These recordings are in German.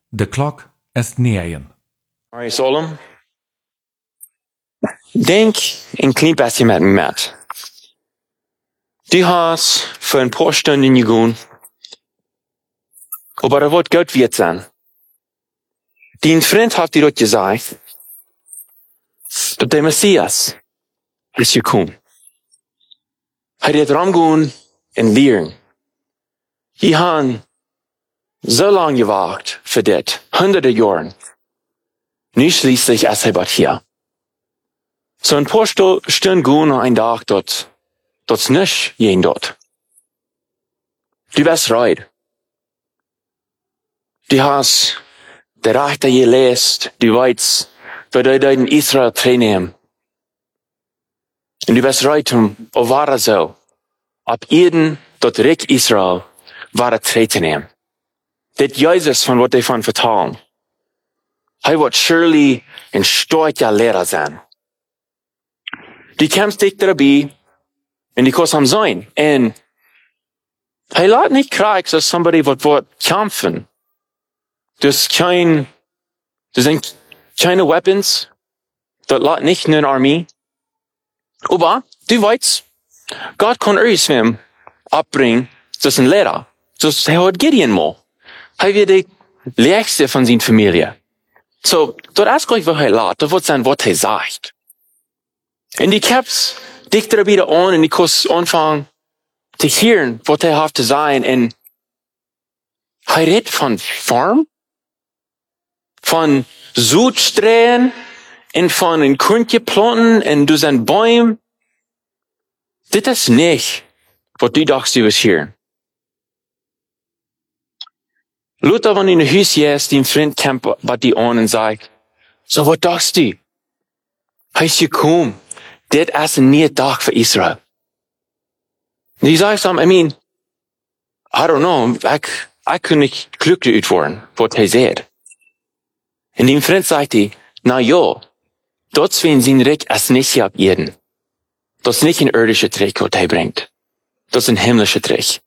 De klok is 9. Alright, Solom. Denk een klein beetje met me met. Du hast für ein paar Stunden gegangen, aber er wird gut wird sein. Dein Freund hat dir dort gesagt, dass der Messias ist gekommen. Er hat rumgehen und lehren. Die haben so lange gewartet für das, hunderte Jahre. Nu schließlich ist er bald hier. So ein paar Stunden gehen und ein Tag dort nicht jeden dort. Du bist right. Du hast der Rechte gelesen, du weißt, wie du in Israel trainieren. Und du bist right, war es so. Ab jeden dort Rick Israel war er trainieren. Das Jesus von was die von vertalen. Er wird surely ein starker Lehrer sein. Du kämpfst dich dabei, und die kannst am sein. Und er lässt nicht kriegen, dass somebody wird kämpfen. Das sind keine Weapons. Das lässt nicht in der Armee. Aber, du weißt, Gott kann irgendwem abbringen, das ist ein Lehrer. Das hat Gideon mal. Er wird die Lehrste von seiner Familie. So, dort ist gleich, was er lässt. Das wird sein, was er sagt. Und die Caps dich da wieder an und die kannst anfangen zu hören, was er hat zu sein. Und er redet von Farm, von Südsträhen und von ein Kornchen planten und du sind Bäume. Das ist nicht, was du dachtest, du wirst hören. Luther, wenn in der Haus ist, die Freund kommt bei dir an und sagt, so, was dachtest du? Er ist gekommen. Das ist ein neuer Tag für Israel. Und ich sage ihm, I don't know, ich kann nicht glücklich werden, was er sagt. Und dem Freund sagt er, na ja, dort sein Reich ist nicht hier ab Erden. Das ist nicht ein irdischer Trick, was er bringt. Das ist ein himmlischer Trick.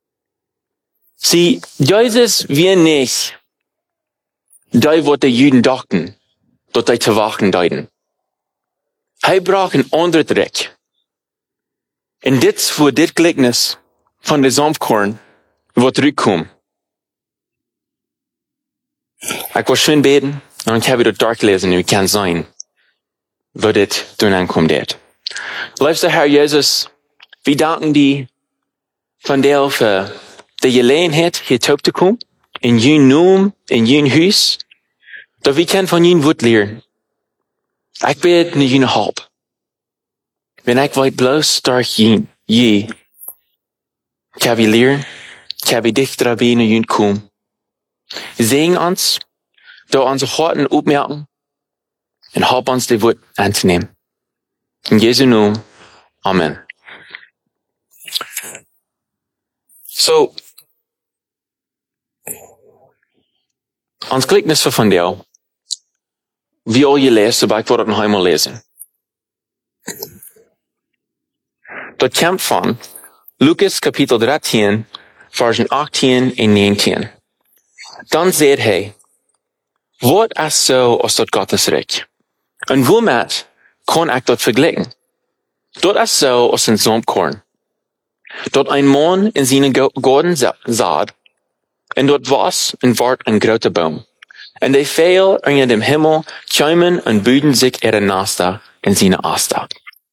Sie, Jesus wir nicht, da wo die Juden dachten, dort die zu wachen deuten. Er braucht ein anderer Trick. Und das, wo das Gleichnis von der Saatkorn wird zurückkommen. Ich will schön beten, und ich habe das durchlesen, wie kann sein, wo das dann ankommt. Liebster Herr Jesus, wir danken dir von dir für die Gelegenheit, hier zu kommen, in jen Namen, in jen Haus, dass wir können von jen Wort lernen. Ich bete nicht jen Halb. Wenn ich weit bloß durch jen, kann wir lernen, kann wir dich dabei in jen kommen. Sehen uns, da unsere Harten aufmerken, und help uns die Wort anzunehmen. In Jesu Namen. Amen. So, ans Gleichnis von dir, wie all je leest, aber ich wollte noch einmal lesen. Dort kommt von Lukas Kapitel 13, Versen 18 und 19. Dann sagt er, wat ist so als dort Gottes Reich? Und womit kann ich dort vergleichen? Dort ist so als ein Saatkorn. Dort ein Mann in seinen Garten saat, und dort was und ward ein großer Baum. Und die Vögel in dem Himmel kämen und büden sich ihre Nester in seine Aster.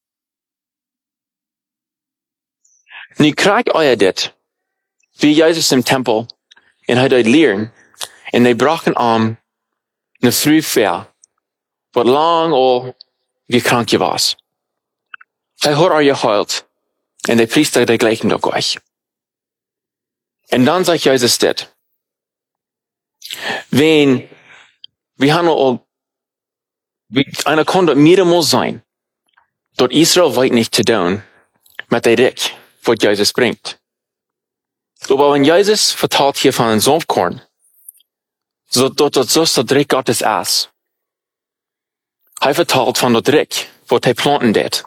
Nu kriegt euer dit, wie Jesus im Tempel, und hat euch lehren, und die brachen eine Frühfrau, wat lang al wie krank je was. Er hat euch geheult, und der Priester, der gleichen doch euch. Und dann sagt Jesus dit, wenn wir haben einer kann dort mehrmals sein, dort Israel weit nicht zu tun, mit der Reich, was Jesus bringt. Aber wenn Jesus vertalt hier von einem Saatkorn, so dort so der Dreck Gottes ist, er vertalt von der Dreck, was er planten det.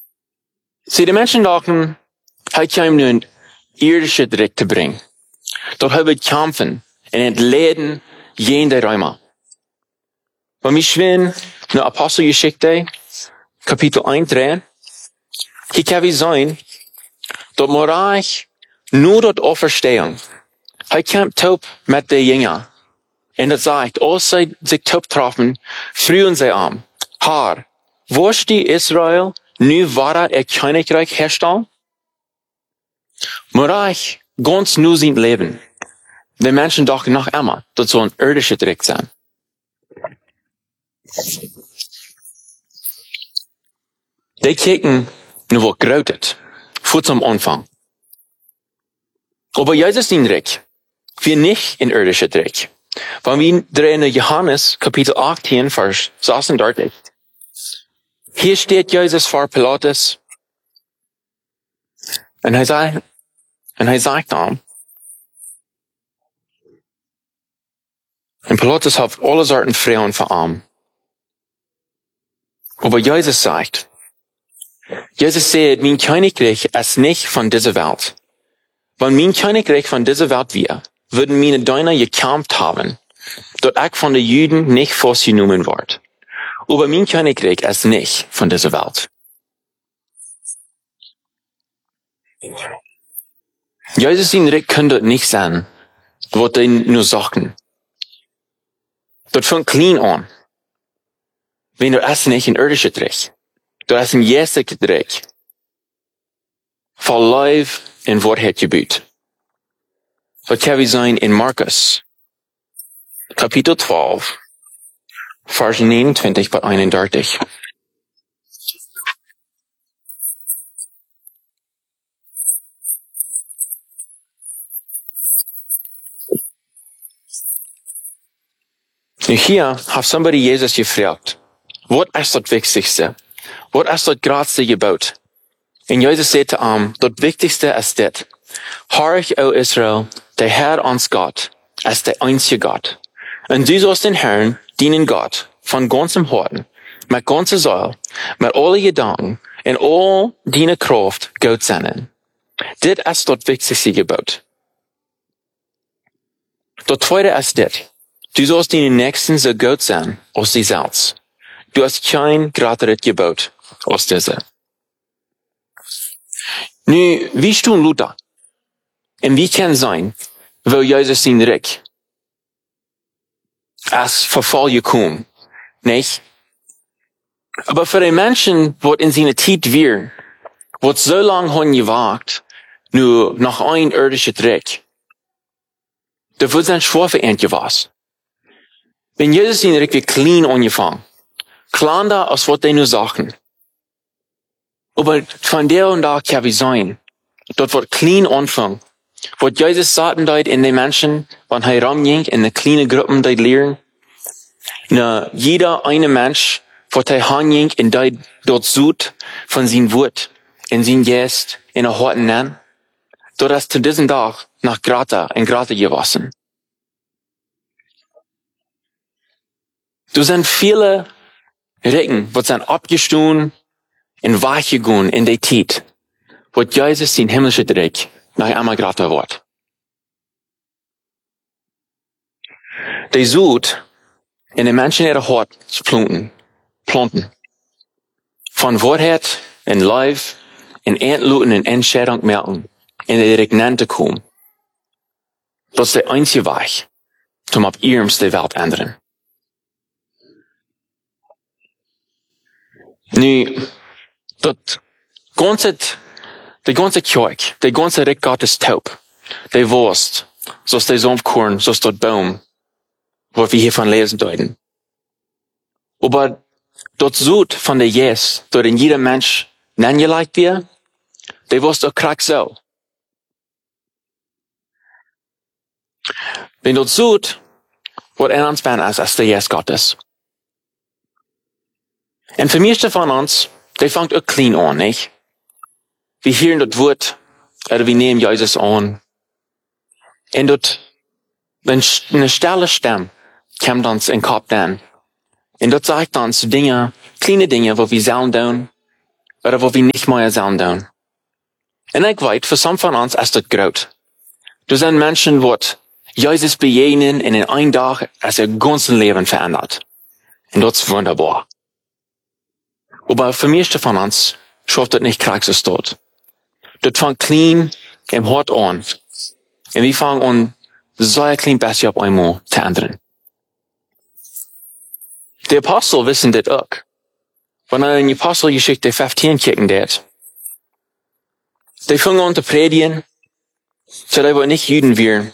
Sie, die Menschen dachten, er kam nur ein irdischer Dreck zu bringen. Dort hebben we kampen en het leden jende Räume. Wenn wir schwingen, in Apostelgeschichte, Kapitel 1, 3, hier kann wir sein, dort Morach nur dort Auferstehung. Hij kämpft taub mit den Jüngern. Und er sagt, als sie sich taub trafen, frühen sie an, Herr, wo steht Israel, nu wahre ihr Königreich herstellen? Morach, ganz nur sein Leben. Die Menschen dachten noch immer, das soll ein irdischer Trick sein. Die kijken naar wat groot het, voor zum Anfang. Aber Jesus den Trick, wir nicht in irdischer Trick. Wenn wir drehen in Johannes, Kapitel 18, Vers 36. Hier steht Jesus vor Pilatus. Und er sagt ihm, und Pilatus hat alle Sorten Frauen verarmt. Aber Jesus sagt, mein Königreich ist nicht von dieser Welt. Wenn mein Königreich von dieser Welt wäre, würden meine Diener gekämpft haben, dort ich von den Juden nicht festgenommen wird. Aber mein Königreich ist nicht von dieser Welt. Jesus in Recht kann dort nicht sein, was die nur sagen. Dort fängt klein an. Wenn du es nicht in irdische Trick. Du hast ein jährlicher Trick. Voll Leib in Wahrheit gebüht. Wat kann wir sein in Markus, Kapitel 12, Vers 29 bis 31. Nu hier hat somebody Jesus gefragt, was ist das Wichtigste? Was ist das Größte Gebot? Und Jesus sagte ihm, das Wichtigste ist das. Horch, O Israel, der Herr uns Gott, ist der einzige Gott. Und du sollst den Herrn dienen Gott, von ganzem Herzen, mit ganzer Seele, mit allen Gedanken, und all deine Kraft Gott sein. Das ist das wichtigste Gebot. Das zweite ist das. Du sollst deine Nächsten so gut sein als dich selbst. Du hast kein größeres Gebot als diese. Nu, wie stehen Luther? Und wie kann sein, wo Jesus den Reck als Verfall gekommen, nicht? Aber für die Menschen, die in seiner Zeit wären, die so lange haben gewagt, nur nach ein irdischer Trick, da wird sein schwer für ihn gewesen. Wenn Jesus den Reck wie klein angefangen, kleiner als was die nur sagen. Aber von der und da kann wir sein, dort wird klein anfangen. Wat Jesus sagten dort in den Menschen, wenn er rumging, in den kleinen Gruppen dort lehren, na, jeder eine Mensch, wat er hanging, in dort sucht, von sein Wort, in sein Geist, in der Horten nennen, dort ist zu diesem Tag nach Grata gewachsen. Du sind viele Recken, wat sind abgestohlen, in wachgegangen in der Zeit, wat Jesus den himmlischen Dreck nach einmal Grata wird. Die sucht, in den Menschen ihre Hort zu planten. Von Wahrheit, in Life, in Endluten, in Entscheidung merken, in die Regnante kommen. Das ist der einzige Weg, um ab ihrem die Welt ändern. Nu, die ganze Kirche, die ganze Reich Gottes taub. Die Wurst, so ist der Sumpfkorn, so ist der Baum, wo wir hiervon lesen deuten. Aber dort Sud von der Jes, dort in jeder Mensch nengelegt wird, die Wurst auch krack so. Wenn dort Sud, wat in uns ben ist der Jes Gottes. Und für mich von uns, die fängt auch clean an, nicht? Wir hören das Wort, oder wir nehmen Jesus an. Und dort, wenn eine stille Stimme kommt uns in den Kopf dann. Und dort sagt uns Dinge, kleine Dinge, wo wir sollen tun, oder wo wir nicht mehr sollen tun. Und ich weiß, für some von uns ist das groß. Du sind Menschen, die Jesus begegnen und in einem Tag als ihr ganzes Leben verändert. Und das ist wunderbar. Aber für mich von uns schafft das nicht Praxis dort. Das fängt klein im Hort an. Und wir fangen an, so ein klein bisschen auf einmal zu ändern. Die Apostel wissen das auch. Wenn er in die Apostelgeschichte 15 kicken wird, die fangen an zu predigen, so die wir nicht Juden wären.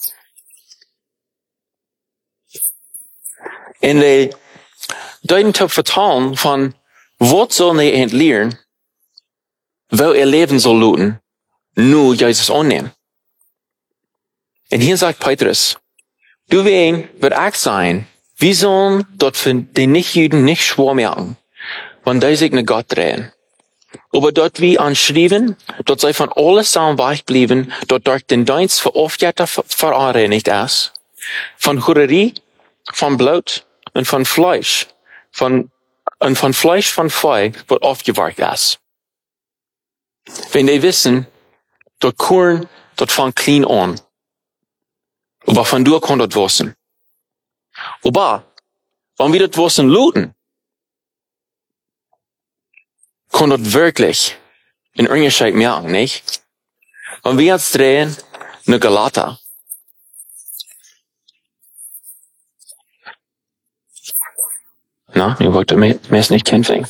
Und die deuten zu vertalen von, was soll die eigentlich lernen, wo ihr Leben soll looten, nur Jesus annehmen. Und hier sagt Petrus, du wird auch sein, wir sollen dort für die Nicht-Juden nicht schwer merken, wenn die sich nach Gott drehen. Aber dort wie anschrieben, dort sei von alles zusammen weichblieben, dort durch den Dienst für Aufjäger verareinigt ist, von Hurerie, von Blut und von Fleisch, von Fleisch von Feu, wird aufgeweicht ist. Wenn die wissen, dort Korn, dort fängt clean an. Aber von du kann dort wissen. Aber, wenn wir dort wissen looten, kann dort wirklich in Unterschied merken, nicht? Wenn wir jetzt drehen, eine Galater. Na, ihr wollt mir nicht kämpfen.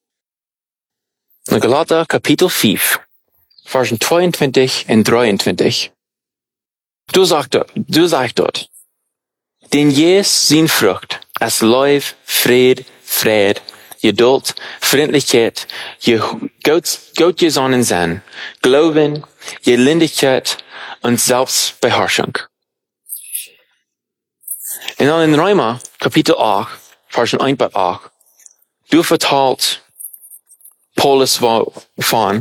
Eine Galater, Kapitel 5, Versen 22 und 23. Du sagst dort, denn jes zijn Frucht, als Lief, Fried, Geduld, Freundlichkeit, je Gottgesonnen sein, Glauben, Gelindigkeit und Selbstbeherrschung. Und dann in Römer, Kapitel 8, Versen 1 bis 8, du vertalt Paulus von,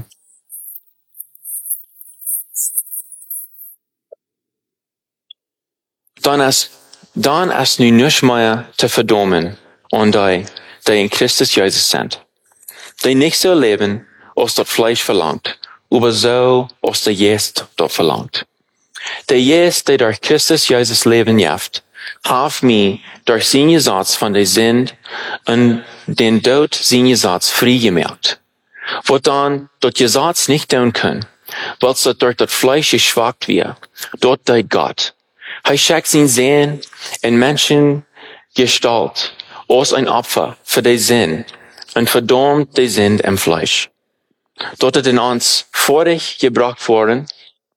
dann ist nu nicht mehr zu verdammen an die in Christus Jesus sind. Die nicht so leben, als das Fleisch verlangt, aber so, als der Geist dort verlangt. Der Geist, der durch Christus Jesus leben jaft, hat mich durch seinen Satz von der Sünde und den Tod seinen Satz frei gemacht. Wo dann dort Gesetz nicht tun kann, weil es durch das Fleisch geschwagt wird, dort deut Gott. Er schickt sein Sehen in Menschengestalt als ein Opfer für die Sünde und verdammt die Sünde im Fleisch. Dort hat in uns vorig gebracht worden,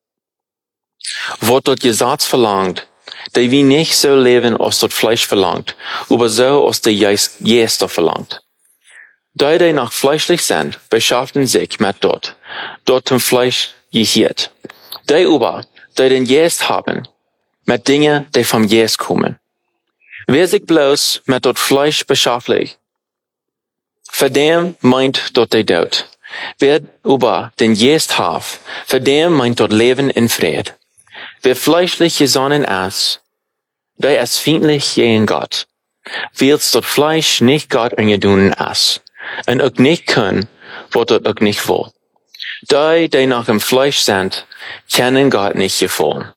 wo dort Gesetz verlangt, die wir nicht so leben, als dort Fleisch verlangt, aber so, als der Geist verlangt. Die nach fleischlich sind, beschafften sich mit dort zum Fleisch gehiert. Die aber, die den Geist haben, mit Dingen, die vom Geist kommen. Wer sich bloß mit dort Fleisch beschafflich, für dem meint dort der Tod. Wer aber den Geist hat, für dem meint dort Leben in Fried. Wer fleischlich gesonnen ist, der ist feindlich gegen Gott. Weil's dort Fleisch nicht Gott angedungen ist. Und auch nicht können, was dort auch nicht will. Die nach dem Fleisch sind, kennen Gott nicht gefallen.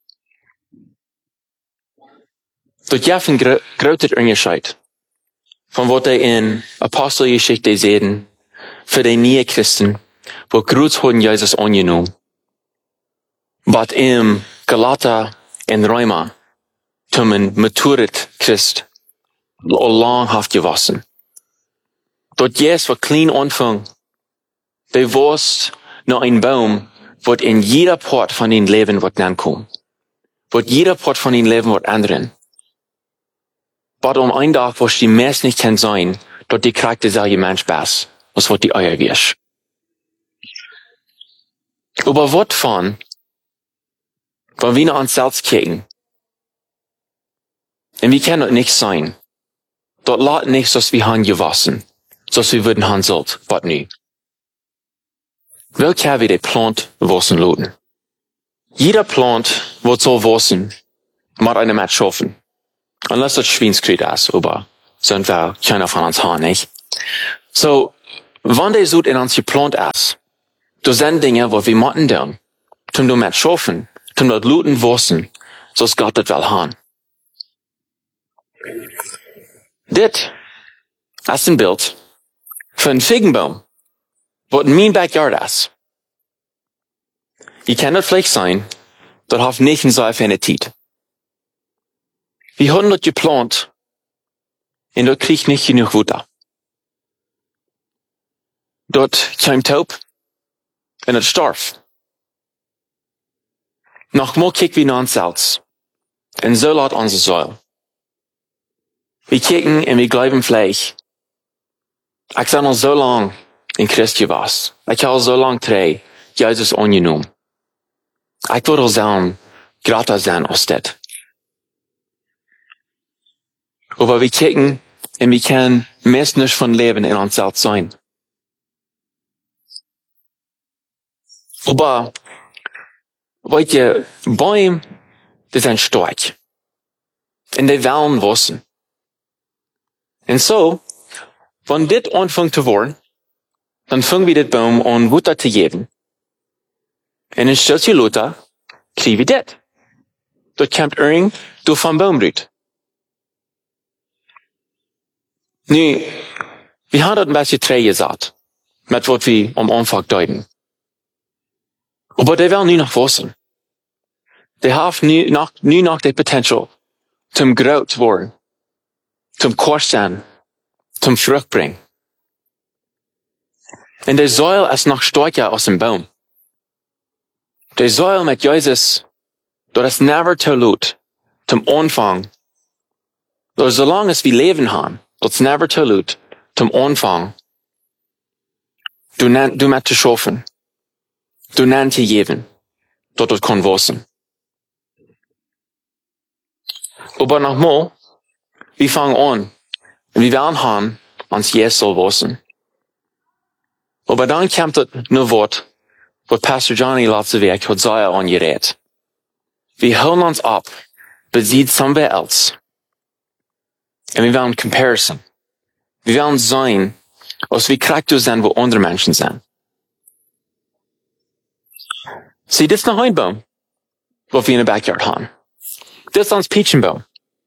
Dort gibt ein großer Unterschied von was die in Apostelgeschichte sehen, für die neue Christen, wo Kreuz haben Jesus angenommen, was im Galater in Römer, zum ein maturet Christ, lang hat gewassen. Dort Jesus war klein Anfang, der wusste noch ein Baum, wird in jeder Part von den Leben wird ankommen. Wird jeder Part von den Leben wird ändern. Aber ein Tag, wo die Mess nicht kann sein, dort die kriegt derselbe Mensch Bass, als wird die Eier wirst. Aber was von, wenn wir nach uns selbst kicken, und wir können dort nicht sein, dort laut nichts, dass wir haben gewassen, dass wir würden haben sollt, was nie. Welch haben wir die Plant wassen loten? Jeder Plant wird so wassen, macht eine Match schaffen. Unless das Schweinskrieg ist, aber sind wir keiner von uns haben, nicht? So, wenn der Sud in uns geplant ist, da sind Dinge, wo wir machen tun. Tun du mit schaffen, zum dort luten wissen, so Gott das will haben. Dit ist ein Bild von einem Feigenbaum, was in mein Backyard ist. Je kann das vielleicht sein, dat hat nicht so eine Zeit. Wir haben das geplant, und dort kriegt nicht genug Futter. Dort kam Taub, und es starb. Noch mal kicken wir nach uns selbst. Und so laut unsere Säule. Wir kicken und wir glauben vielleicht. Ich sag noch so lang in Christus was. Ich habe so lang trei, Jesus angenommen. Ich würde sagen, gratis sein aus das. Aber wir kicken und wir können meist nicht von Leben in uns selbst sein. Aber, weet je, Bäume, die sind stark. Und die wollen wachsen. Und so, wenn dit anfängt zu werden, dann fangen wir den Baum an, Futter zu geben. Und in Stilze Luther, kriegen wir dit. Dort kommt irgend durch vom Baum rüt. Nu, wir haben dort ein bisschen Träge gesagt, mit was wir am Anfang deuten. Aber die wollen nie noch wachsen. Die haben nie noch das Potential, zum groß zu werden, zum Kost sein, zum Frucht bringen. Und die Säule ist noch stärker aus dem Baum. Die Säule mit Jesus, das ist never zu laut, zum Anfang. Oder solange es wir leben haben, das ist never zu laut, zum Anfang. Du mit zu schaffen. Du nennst jeden, dort das kann wachsen. Aber nochmal, wir fangen an, und wir werden haben, ans Jesus soll wachsen. Aber dann kommt das nur Wort, was Pastor Johnny letzte Woche hat Zaya angerät. Wir holen uns ab, besieht somewhere else. Und wir werden Comparison. Wir werden sein, als wir Charakter sind, wo andere Menschen sind. Sieh, das ist noch ein Baum, was wir in der Backyard haben. Das ist uns Peachenbaum.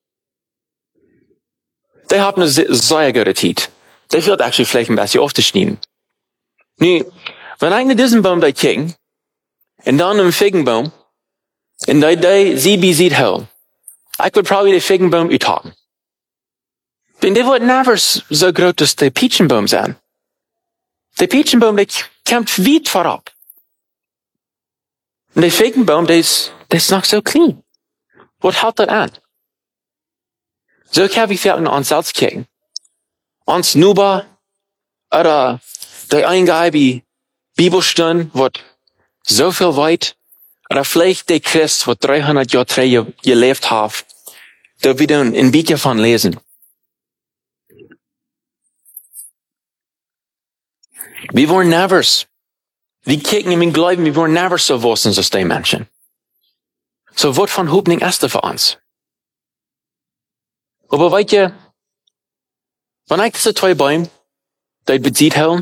Die haben eine sehr gute Zeit. Die wird actually vielleicht ein bisschen aufzuschneiden. Nu, wenn einer diesen Baum da kicken, und dann einen Feigenbaum, und sie besieht hell, ich würde probably den Feigenbaum uthaben. Denn die wird never so groß, dass der Peachenbaum sein. Der Peachenbaum, der kommt weit vorab. Und der Feigenbaum, der ist noch so clean. Was hält das an? So kann ich vielleicht ans Salz kicken. Ans Nuba, oder die eingeibige Bibelstunde, wird so viel weit, oder vielleicht der Christ, der 300 Jahre gelebt hat, da wieder ein Bücher von lesen. Wir wollen never, wir kicken in den Glauben, wir wollen never so wachsen als die Menschen. So was von Hoffnung ist das für uns. Aber weißt du, wenn ich diese zwei Bäume, die bezieht haben,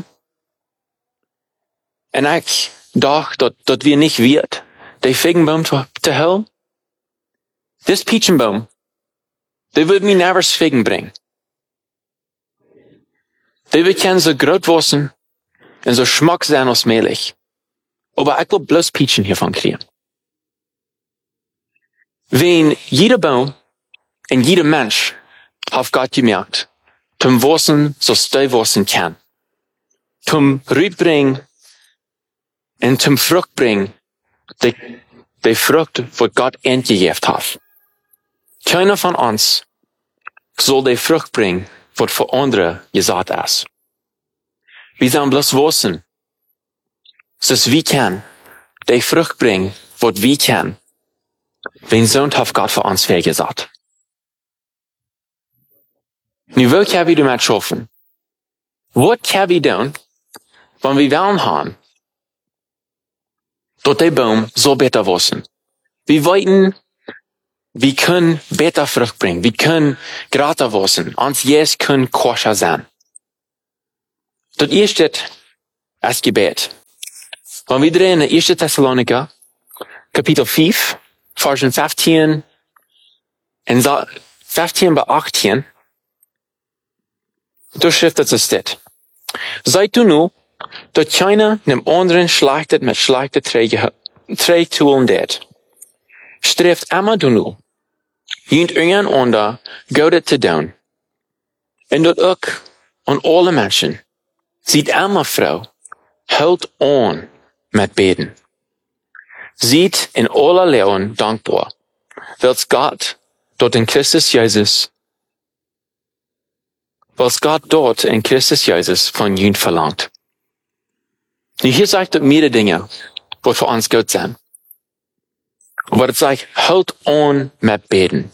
und ich dachte, dass wir nicht wird, der Feigenbaum zu hören, das Peachenbaum, der wird mir never Feigen bringen. Der wird kein so groß wachsen, und so schmack sein als Milch. Aber ich will bloß Peachen hiervon kriegen. Wenn jeder Baum und jeder Mensch hat Gott gemerkt, zum Wachsen, so der wachsen kann. Zum Rüt bringen und zum Frucht bringen, die Frucht, was Gott entgegeben hat. Keiner von uns soll die Frucht bringen, was für andere gesagt ist. Wir sollen bloß wachsen, so dass wir können, die Frucht bringen, was wir können, wenn so hat Gott für uns gesagt. Nu, wo können wir damit schaffen? Was können wir tun, wenn wir wollen haben, dass der Baum so besser wachsen? Wir wollten, wir können besser Frucht bringen, wir können gratis wachsen, uns jetzt können koscher sein. Das erste ist Gebet. Wenn wir drehen in 1. Thessaloniker, kapitel 5, versen 15 en 15 bij 18, daar schrift het zo dit. Zijt u nu, dat China nem anderen slachtet met slechte treetulen deed. Streeft Emma du nu, jint ungen onder, goede te doen. En dat ook aan alle mensen, ziet Emma vrouw, houdt aan met beden. Ziet in alle leeuwen dankbaar, wels God dort in Christus Jezus, wels God dort in Christus Jezus van jullie verlangt. Nu hier zegt het meerdere dingen, wat voor ons goed zijn. Maar het zegt, houd aan met beden.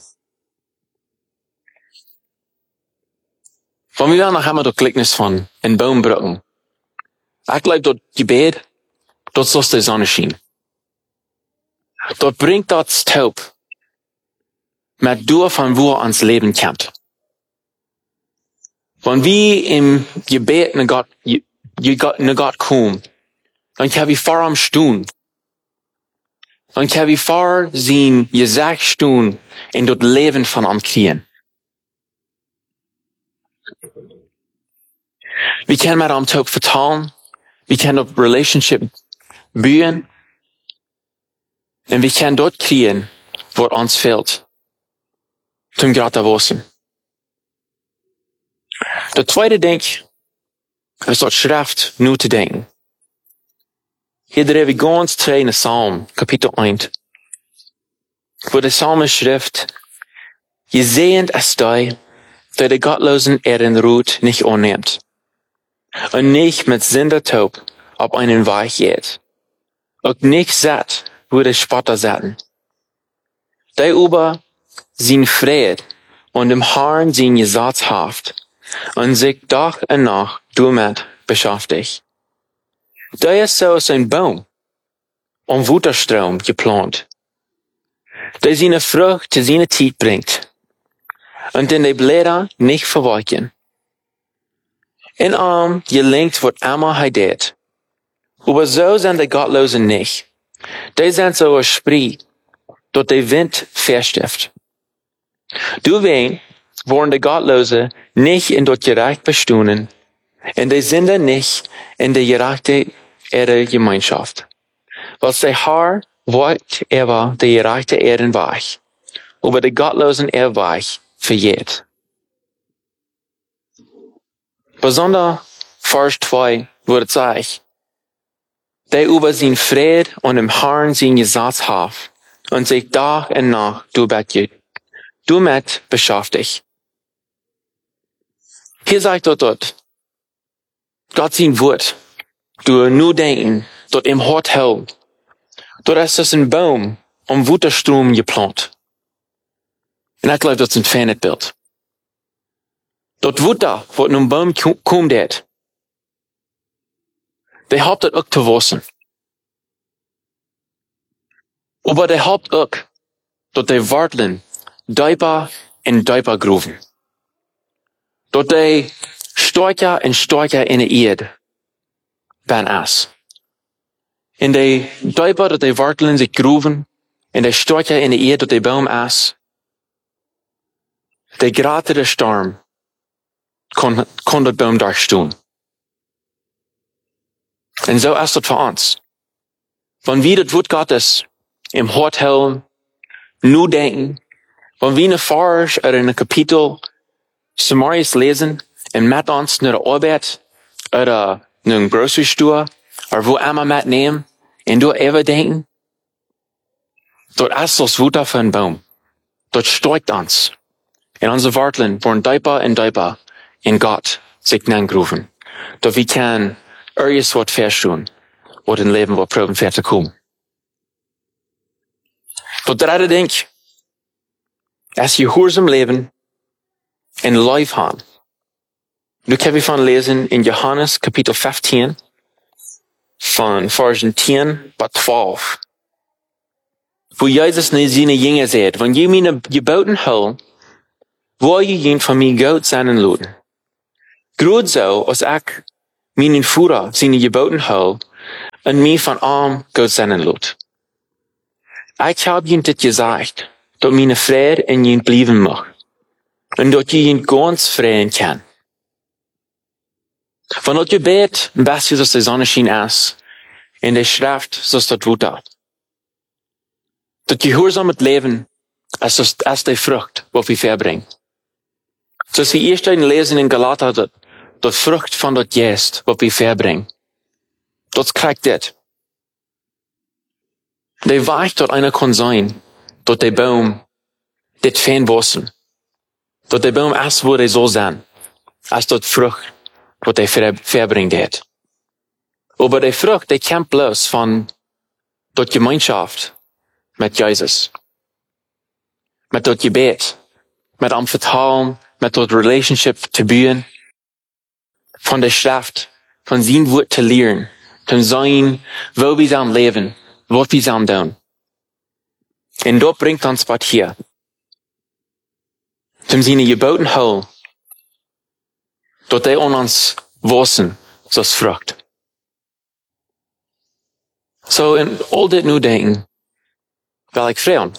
Van wie wel nog helemaal door kliknis van in boombrücken. Ik geloof dat gebed, dat zoals de zon schijnt. Dat brengt dat stoop met door van waar ons leven komt. Wanneer wie in gebed naar God komen, dan kan we voor hem staan. Dan kan we voor zijn gezag staan en dat leven van hem krijgen. We kunnen met hem ook vertalen. We kunnen op relationship bouwen. En we kunnen dat krijgen wat ons fehlt. Zum Gott erwissen. De tweede denk is dat schrift nu te denken. Hier hebben we ganz twee in de Psalm, kapitel 1. Wo de Psalmist schrift, gesehend ist die, der die Gottlosen ihren Ruht nicht annimmt und nicht mit Sündertaub auf einen Weg geht, und nicht satt, wo die Spotter satten. Die über sein Fried und im Herrn sein Gesatzhaft und sich Tag und Nacht damit beschäftigt. Der ist so als ein Baum am Wutterstrom geplant, der seine Frucht zu seiner Zeit bringt und den die Blätter nicht verwelken. In gelingt wat immer hij deed. Aber so sind die Gottlosen nicht. Die sind so ein Spree, dat der Wind verstift. Du wen, worden die Gottlosen nicht in dort gerecht bestunden, und die sind nicht in der gerechte ihrer Gemeinschaft. Was der Herr wollt die gerechte Erden weich, aber die Gottlosen weich verjährt. Besonders Vers 2 wird sagt, der über sein Fried und im Herrn sein Gesetz hat und sich Tag und Nacht damit beschäftigt. Hier sagt dort, Gott sein Wort, du nur denken, dort im Hort hält, dort ist es ein Baum am Wutterstrom geplant. Und ich glaube, das ist ein Fanetbild. Dat Wutter, wat in een boom komt deed, die helpt het ook te wassen. Maar die helpt ook dat die wortelen dieper en dieper groeven. Dat die sterker en sterker in de eerd ben as. En die dieper dat die wortelen zich groeven, en die sterker in de eerd dat die boom as, die groter de storm kon dat boom daar staan. En zo is het voor ons. Wanneer we het woord Gottes im Hort houden, nu denken, wanneer we een vers uit een kapitel Samarisch lezen en met ons naar de arbeid, uit een grocery store, of wo immer metnemen, en door even denken, dat is als woord van een boom. Dat steugt ons. En onze wortelen worden dieper en dieper in Gott sich hineingerufen. Dat we kan ergens wat verstehen, wat in leven wat proben ver te komen. Dat derde denk, als je gehoorzaam leven en lief gaan. Nu kan we van lezen in Johannes kapitel 15, van versen 10 tot 12. Wo Jezus naar zijn jingen zegt, wanneer je mijn geboden houdt, wil je jen van mij goed zijn en laten. Groot zo als ik mijn voeder zijn geboden hou en mij van arm goed zijn en laat. Ik heb je dit gezegd, dat mijn vrede in je blijven mag. En dat je je ganz vreden kan. Van dat je bed, best als de zonneschijn is, en de schrift zoals dat woord. Dat gehoorzaam het leven, als de vrucht, wat we verbrengt. Zoals we eerst lezen in Galater, dat vrucht van dat geest, wat we verbrengt. Dat krijgt dit. De weg tot einer kan zijn, dat de boom dit fijn wassen. Dat de boom is waar hij zal zijn, als dat vrucht, wat hij verbrengt heeft. Maar de vrucht, die komt bloos van dat gemeenschap met Jezus. Met dat gebed, met am vertrouwen, met dat relationship te bouwen. Van de schrift, van zijn woord te leren, te zijn, wo we zijn leven, wat we zijn doen. En dat brengt ons wat hier. Zum zijn geboten hol, dat hij aan ons wassen, zoals vrucht. So in al dit nu denken, wil ik vragen.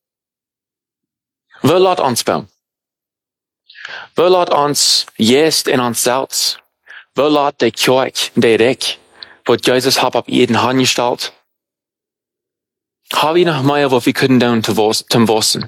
We laat ons bouwen. We laat ons juist in ons zelfs. We laat de kerk, de rijk, wat Jezus hat op jeden hand gesteld. Hebben we nog meer wat we kunnen doen te wassen?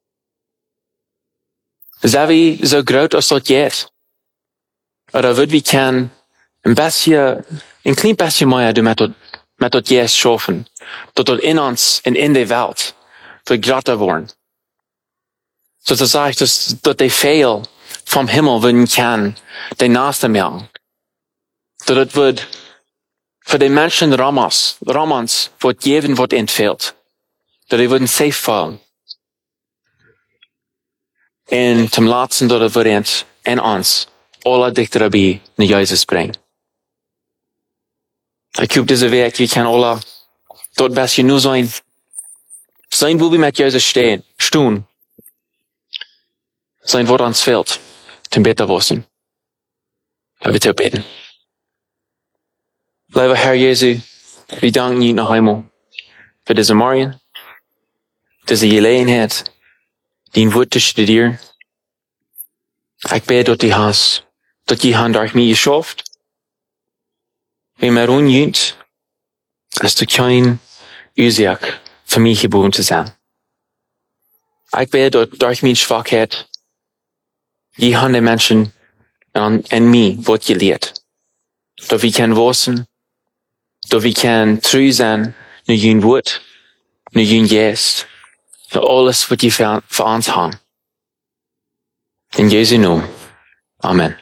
Zijn we zo groot als dat jet? Oder wat we kan een klein beetje meer doen met dat jet schaffen, dat in ons en in de wereld vergroter worden. Zoals zegt, dat de veel vom Himmel worden kan, de naaste melden. Dat het wordt voor de mensen ramans wordt geven wordt entfehlt. Dat die worden safe vallen. En ten laatste dat het wordt en ons alle dichterbij naar Jezus brengen. Ik hoop deze week, je kan alle tot best je nu zijn. Zijn wo we met Jezus stoen. Zijn woord ons fehlt. Ten beter wassen. Laten we te beten. Lieve Herr Jezu, we danken je nog eenmaal voor deze morgen, deze gelegenheid, die woord te studeren. Ik bid dat je hand door mij geschaft, en mij onjunt, als de klein oorzaak voor mij geboren te zijn. Ik bid dat door mijn zwakheid, je hand de mensen en mij wordt geleerd. Dat we kunnen wassen, dat we kunnen trouw zijn naar je woord, naar je geest, naar alles wat je voor ons hebt. In Jesu naam. Amen.